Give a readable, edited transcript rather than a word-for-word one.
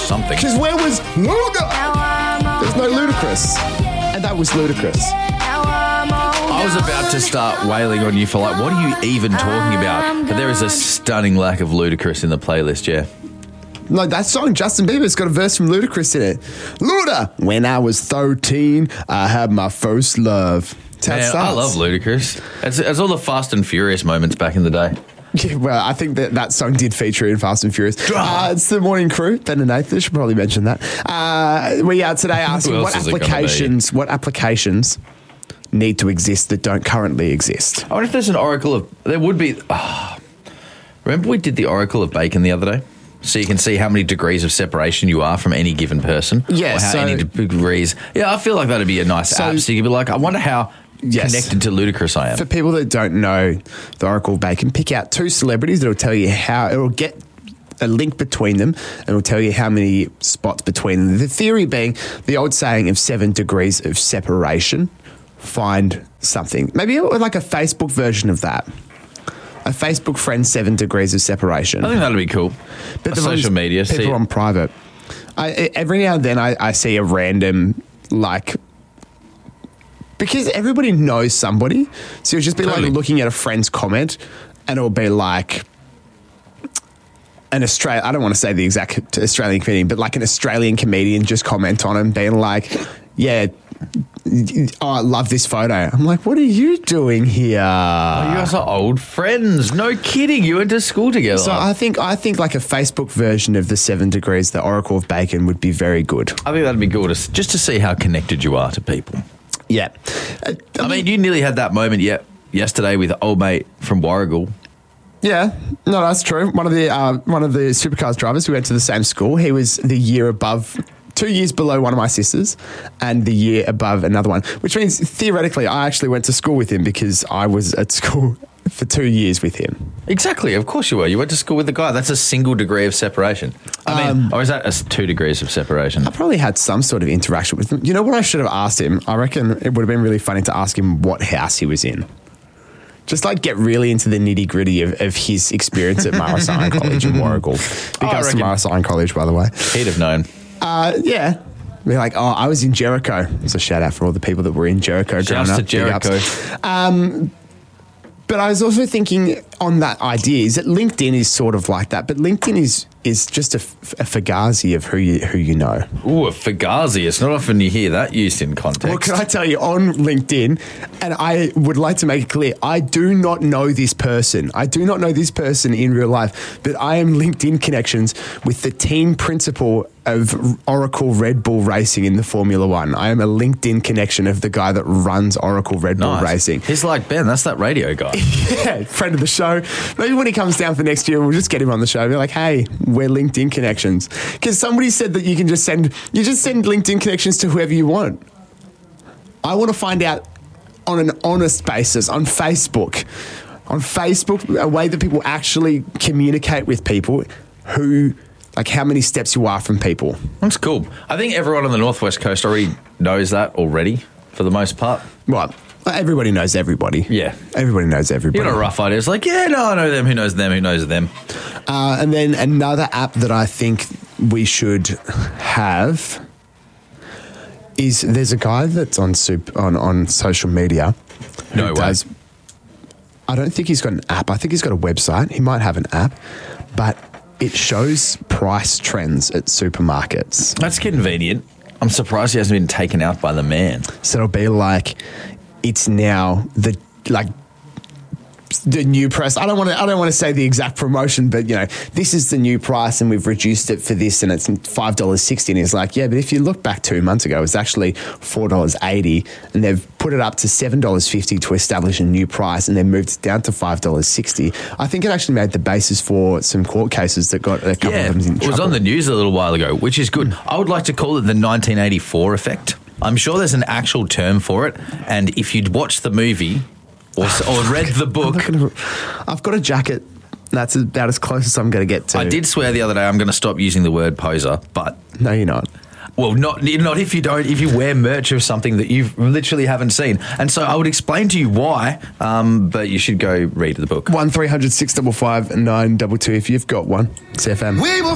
something. Because where was Luda? There's no Ludacris. And that was ludicrous. I was about to start wailing on you for like, what are you even talking about? But there is a stunning lack of Ludacris in the playlist, yeah. No, that song, Justin Bieber's got a verse from Ludacris in it. Luda! When I was 13, I had my first love. That's how it Man, starts. I love Ludacris. It's all the Fast and Furious moments back in the day. Yeah, well, I think that song did feature in Fast and Furious. It's the Morning Crew, Ben and Nathan. Should probably mention that. We are today asking what applications need to exist that don't currently exist. I wonder if there's an oracle of... There would be... remember we did the oracle of bacon the other day? So you can see how many degrees of separation you are from any given person. Yeah, or how any degrees... Yeah, I feel like that'd be a nice app. So you could be like, I wonder how... Yes. Connected to Ludacris I am. For people that don't know the Oracle of Bacon, pick out two celebrities that will tell you how, it'll get a link between them and it'll tell you how many spots between them. The theory being the old saying of 7 degrees of separation, find something. Maybe like a Facebook version of that. A Facebook friend, 7 degrees of separation. I think that'd be cool. But social media. People on private. Every now and then I see a random, like... Because everybody knows somebody. So you'll just be like looking at a friend's comment and it'll be like an Australian, I don't want to say the exact Australian comedian, but like an Australian comedian just comment on him being like, yeah, I love this photo. I'm like, what are you doing here? Oh, you guys are old friends. No kidding. You went to school together. So I think like a Facebook version of the 7 degrees, the Oracle of Bacon would be very good. I think that'd be good just to see how connected you are to people. Yeah. I mean, you nearly had that moment yesterday with old mate from Warragul. Yeah, no, that's true. One of the supercars drivers, we went to the same school. He was the year above, 2 years below one of my sisters and the year above another one, which means theoretically I actually went to school with him because I was at school for 2 years with him. Exactly. Of course you were. You went to school with the guy. That's a single degree of separation. I mean, or is that 2 degrees of separation? I probably had some sort of interaction with him. You know what I should have asked him? I reckon it would have been really funny to ask him what house he was in. Just like get really into the nitty gritty of his experience at Marasine College in Warragul. Big ups to Marasine College, by the way. He'd have known. Yeah. Be like, oh, I was in Jericho. It's a shout out for all the people that were in Jericho growing up. Shouts to Jericho. But I was also thinking on that idea is that LinkedIn is sort of like that, but LinkedIn is just a fugazi of who you know. Ooh, a fugazi. It's not often you hear that used in context. Well, can I tell you, on LinkedIn, and I would like to make it clear, I do not know this person. I do not know this person in real life, but I am LinkedIn connections with the team principal of Oracle Red Bull Racing in the Formula One. I am a LinkedIn connection of the guy that runs Oracle Red Bull Racing. He's like, Ben, that's that radio guy. Yeah, friend of the show. Maybe when he comes down for next year, we'll just get him on the show. Be like, hey, we're LinkedIn connections. Because somebody said that you can just send LinkedIn connections to whoever you want. I want to find out on an honest basis on Facebook, a way that people actually communicate with people who... Like how many steps you are from people. That's cool. I think everyone on the Northwest Coast already knows that already, for the most part. Well, everybody knows everybody. Yeah. Everybody knows everybody. You got a rough idea. It's like, yeah, no, I know them. Who knows them? Who knows them? And then another app that I think we should have is there's a guy that's on social media. No way. I don't think he's got an app. I think he's got a website. He might have an app, but... It shows price trends at supermarkets. That's convenient. I'm surprised he hasn't been taken out by the man. So it'll be like, it's now the new price. I don't want to say the exact promotion, but you know, this is the new price and we've reduced it for this and it's $5.60. And he's like, yeah, but if you look back 2 months ago, it was actually $4.80 and they've put it up to $7.50 to establish a new price and then moved it down to $5.60. I think it actually made the basis for some court cases that got a couple of them in trouble. It was on the news a little while ago, which is good. I would like to call it the 1984 effect. I'm sure there's an actual term for it. And if you'd watched the movie... Or read the book. I've got a jacket. That's about as close as I'm going to get to. I did swear the other day I'm going to stop using the word poser, but... No, you're not. Well, not if you don't. If you wear merch of something that you literally haven't seen. And so I would explain to you why, but you should go read the book. 1300 655 922 if you've got one. It's FM.